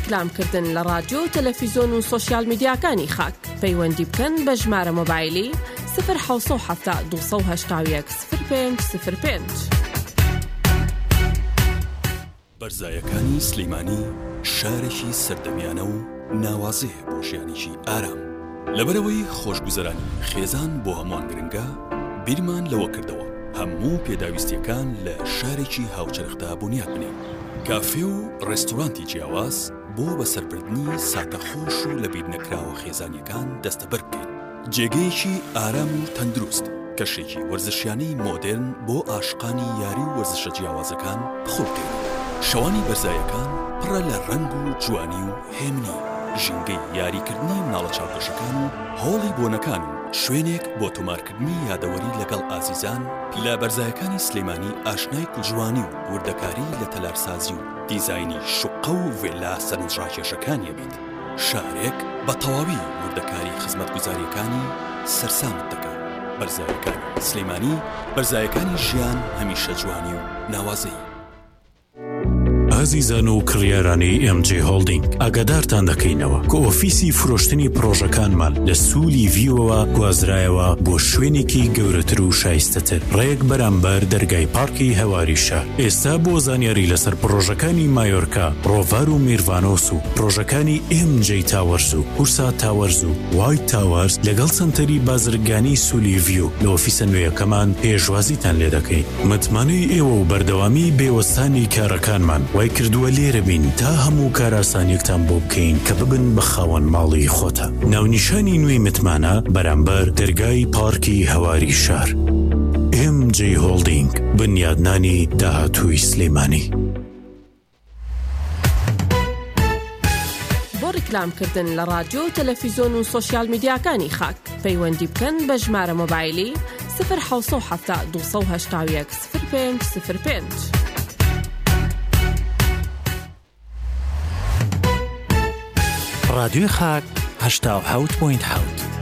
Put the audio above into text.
ڕیکلامکردن لە رادیۆ تەلەڤیزۆن و سۆشیال میدیاکانی خاک پەیوەندی بکەن بە ژمارە مۆبایلی 070 281 0505. بەرزایەکانی سلەیمانی شارێکی سەردەمیانە و ناوازەیە بۆ ژیانێکی ئارام. لەبەرەوەی خۆشگوزەرانی خێزان بۆ هەمووان گرنگە، بیرمان لەوە کردەوە هەموو پێداویستیەکان لە شارێکی هاوچەرخدا بنیاد بنێن. کافێ و ڕێستۆرانتی جیاواز بۆ بەسەربردنی ساتەخۆش و لە بیر نەکراوە خێزانیەکان دەستەبەر بکەین. جێگەیەکی ئارام و تەندروست، کەشێکی وەرزشیانەی مۆدرن بۆ عاشقانی یاری و وەرزشە جیاوازەکان بخۆ بکەین. شەوانی بەرزایەکان پڕە لە ڕەنگ و جوانی و هێمنی، ژینگەی یاریکردنی مناڵە چاوپۆشەکان و هۆڵی بۆنەکان و شوێنێک بۆ تۆمارکردنی یادەوەری لەگەڵ ئازیزان. لە بەرزایەکانی سلەیمانی ئاشنای کوژوانی و وردەکاری لە تەلارسازی و دیزاینی شوقە و ڤێلا سەرنجڕاکێشەکانیە بێت. شارێک بە تەواوی وردەکاری خزمەتگوزاریەکانی سەرسامت دەکات. بەرزایەکانی سلەیمانی، بەرزایەکانی ژیان هەمیشە جوانی و ناوازەی. ئازیزان و کڕیارانی MJ هۆڵدینگ، ئاگادارتان دەکەینەوە کە ئۆفیسی فرۆشتنی پرۆژەکانمان لە سوولی ڤیوەوە گوازرایەوە بۆ شوێنێکی گەورەتر و شایستەتر ڕێک بەرامبەر دەرگای پارکی هەواری شار. ئێستا بۆ زانیاری لەسەر پرۆژەکانی مایۆرکا، ڕۆڤار و میروانۆس و پرۆژەکانی MJ تاوەرز و هورسا تاوەرز و وایت تاوەرز لەگەڵ سنتەری بازرگانی سوولی ڤیو لە ئۆفیسە نوێیەکەمان پێشوازیتان لێ دەکەین. متمانەی ئێوە و بەردەوامی بێوەستانی کارەکانمان وای کردووە لێرە بین تا هەموو کاراسانیەکتان بۆ بکەین کە ببن بە خاوەن ماڵی خۆتە. ناونیشانی نوێی متمانە بەرامبەر دەرگای پارکی هەواری شار. MJ هۆڵدینگ، بنیادنانی داهاتووی سلەیمانی. بۆ ڕیکلامکردن لە رادیۆ تەلەڤیزۆن و سۆشیال میدیاکانی خاک پەیوەندی بکەن بە ژمارە مۆبایلی 070 281 0505. رادیۆی خاک 87.7